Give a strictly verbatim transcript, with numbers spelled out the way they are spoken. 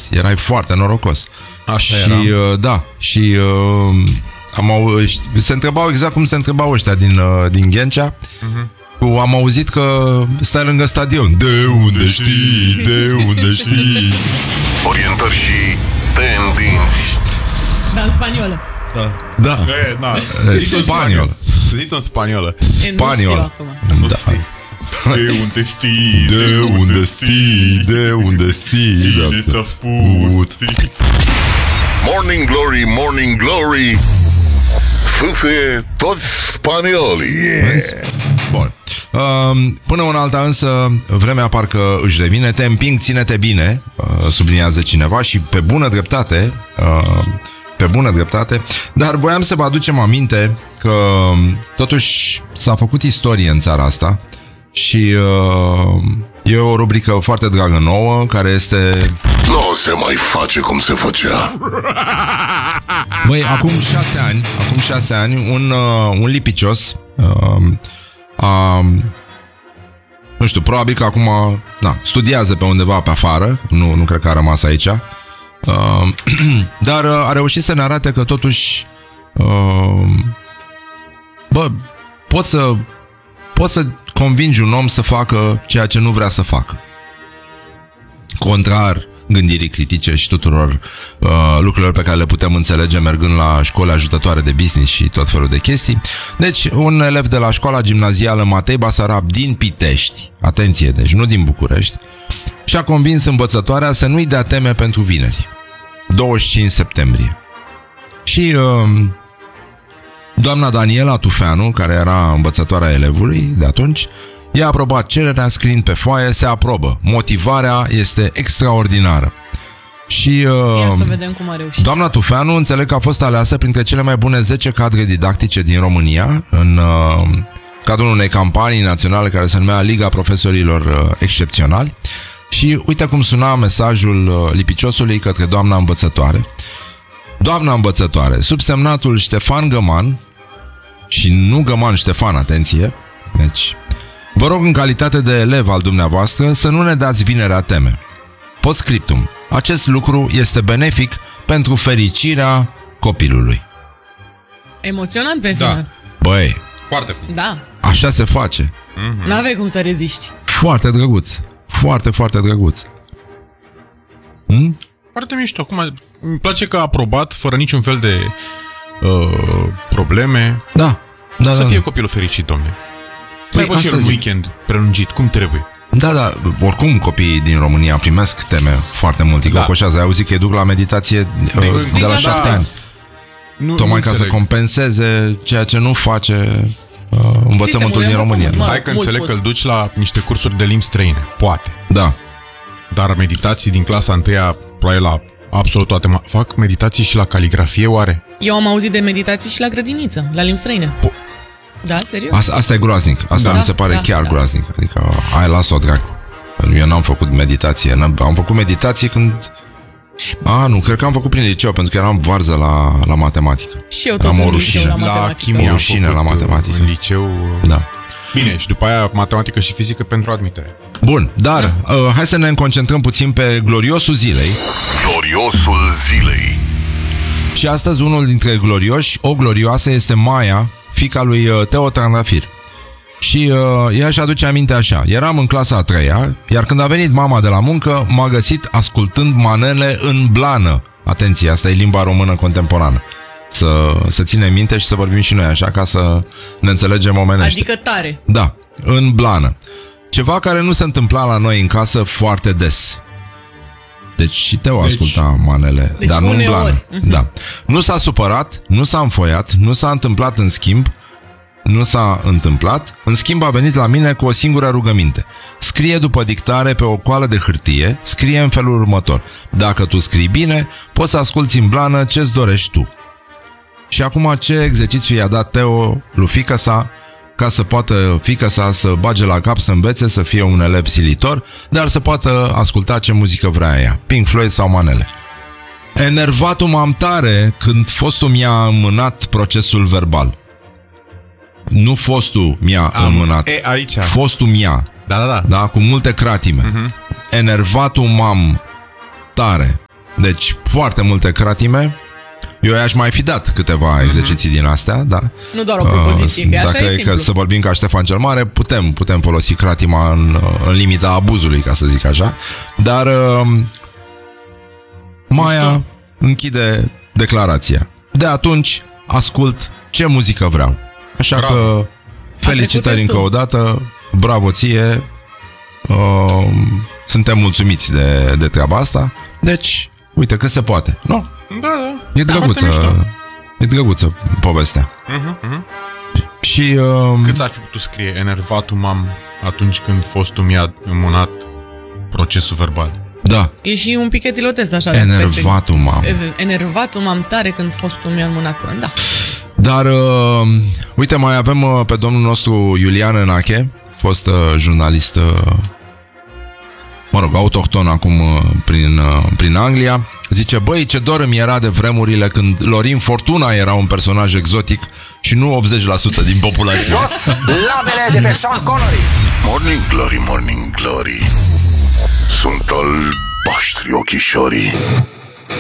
erai foarte norocos. Așa și, uh, da, și uh, am au, se întrebau exact cum se întrebau ăștia din, uh, din Ghencea. Uh-huh. Am auzit că stai lângă stadion. De unde știi? De unde știi? Orientări și tendinți. Da, în spaniolă. Da. Da. E, na. Spaniolă. Zi-o în spaniolă. Spaniolă. Nu da. știi. De unde știi? De unde știi? De unde știi? Cine ți-a spus? Morning Glory, Morning Glory, fâfâie toți spaniolii. Bun. Uh, până una alta însă, vremea parcă își revine. Te împing, ține-te bine, uh, subliniază cineva, și pe bună dreptate, uh, pe bună dreptate. Dar voiam să vă aducem aminte că totuși s-a făcut istorie în țara asta. Și uh, e o rubrică foarte dragă nouă, care este... Nu se mai face cum se făcea. Băi, acum șase ani, acum șase ani, un, uh, un lipicios uh, a, nu știu, probabil că acum na, studiază pe undeva pe afară, nu, nu cred că a rămas aici, uh, dar uh, a reușit să ne arate că totuși uh, bă, poți să poți să convingi un om să facă ceea ce nu vrea să facă. Contrar gândirii critice și tuturor uh, lucrurilor pe care le putem înțelege mergând la școli ajutătoare de business și tot felul de chestii. Deci, un elev de la școala gimnazială Matei Basarab din Pitești, atenție, deci nu din București, și-a convins învățătoarea să nu-i dea teme pentru vineri, douăzeci și cinci septembrie. Și uh, doamna Daniela Tufeanu, care era învățătoarea elevului de atunci, i-a aprobat cererea scriind pe foaie: se aprobă. Motivarea este extraordinară. Și uh, ia să vedem cum a reușit. doamna Tufeanu, înțeleg că a fost aleasă printre cele mai bune zece cadre didactice din România în uh, cadrul unei campanii naționale care se numea Liga Profesorilor uh, Excepționali. Și uite cum suna mesajul uh, lipiciosului către doamna învățătoare. Doamna învățătoare, subsemnatul Ștefan Găman, și nu Găman Ștefan, atenție, deci, vă rog în calitate de elev al dumneavoastră să nu ne dați vinerea teme. Postscriptum. Acest lucru este benefic pentru fericirea copilului. Emoționant pe Da. final. Băi, Foarte frumos. Da. așa se face. Mm-hmm. N-avei cum să reziști. Foarte drăguț. Foarte, foarte drăguț. Hm? Foarte mișto. Acum, îmi place că a aprobat fără niciun fel de uh, probleme. Da. Da, Să da, fie da. copilul fericit, domne. Să Păi, aibă și el asta un zic. weekend prelungit, cum trebuie. Da, da, oricum copiii din România primesc teme foarte mult. Îi Da. cocoșează. Ai auzit că îi duc la meditație uh, de, de la da, șapte da. ani. Nu, Tocmai nu ca să înțeleg. compenseze ceea ce nu face uh, învățământul Sistemul din de România. învățământ, mă. Hai că Mult înțeleg spus. că îl duci la niște cursuri de limbi străine. Poate. Da. Dar meditații din clasa întâia, probabil la absolut toate. ma- Fac meditații și la caligrafie, oare? Eu am auzit de meditații și la grădiniță, la limbi străine. Po- Da, serios? Asta, asta e groaznic. Asta Da, mi se pare da, chiar da. groaznic. Adică, hai, las-o, dracu. Eu n-am făcut meditație. N-am, am făcut meditație când... A, nu, cred că am făcut prin liceu, pentru că eram varză la, la matematică. Și eu tot Am o în rușine. liceu la La matematică. chimie O am rușine făcut, la matematică. în liceu. Da. Bine, și după aia matematică și fizică pentru admitere. Bun, dar uh, hai să ne concentrăm puțin pe gloriosul zilei. Gloriosul zilei. Și astăzi unul dintre glorioși, o glorioasă, este Maia, fiica lui uh, Teo Trandafir. Și uh, ea își aduce aminte așa: eram în clasa a treia, iar când a venit mama de la muncă, m-a găsit ascultând manele în blană. Atenție, asta e limba română contemporană. Să, să ținem minte și să vorbim și noi așa, ca să ne înțelegem omenește. Adică tare. Da, în blană. Ceva care nu se întâmpla la noi în casă foarte des. Deci și Teo Deci- asculta manele, Deci dar nu în uneori. blană. Mhm. Da. Nu s-a supărat, nu s-a înfoiat, nu s-a întâmplat în schimb, nu s-a întâmplat. În schimb a venit la mine cu o singură rugăminte: scrie după dictare pe o coală de hârtie, scrie în felul următor: dacă tu scrii bine, poți să asculți în blană ce-ți dorești tu. Și acum ce exercițiu i-a dat Teo lui fiica sa, ca să poată fiica sa să bage la cap, să învețe, să fie un elev silitor, dar să poată asculta ce muzică vrea ea, Pink Floyd sau manele. Enervatul m-am tare când fostul mi-a înmânat procesul verbal. Nu fostul mi-a Am- înmânat, E, aici. fostul mi-a, Da, da, da. da, cu multe cratime. Mhm. Enervatul m-am tare Deci, foarte multe cratime. Eu i-aș mai fi dat câteva exerciții din astea, da. Nu doar o propoziție, uh, că așa dacă e e simplu. că să vorbim ca Ștefan cel Mare, putem, putem folosi cratima în, în limita abuzului, ca să zic așa. Dar uh, Maia închide declarația. De atunci ascult ce muzică vreau. Așa bravo. Că felicitări încă o dată, bravo ție, uh, suntem mulțumiți de, de treaba asta. Deci, uite că se poate, nu? Da, da. E drăguță, e drăguță povestea. Uh-huh, uh-huh. Și uh, cât ar fi putut scrie enervatul mam atunci când fostul mi-a înmânat procesul verbal? Da. E și un pic etilotest așa. Enervatul mam. Enervatul mam tare când fostul mi-a înmânat până. Da. Dar uh, uite, mai avem uh, pe domnul nostru Iulian Enache, fost uh, jurnalist, uh, mă rog, autohton acum uh, prin, uh, prin Anglia. Zice, băi, ce dor îmi era de vremurile când Lorin Fortuna era un personaj exotic și nu optzeci la sută din populație. Jos labele de pe Sean Connery. Morning Glory, Morning Glory, sunt albaștri ochișorii.